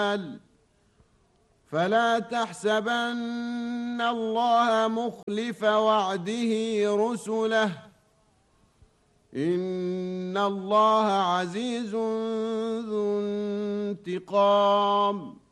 فلا تحسبن الله مخلف وعده رسله إن الله عزيز ذو انتقام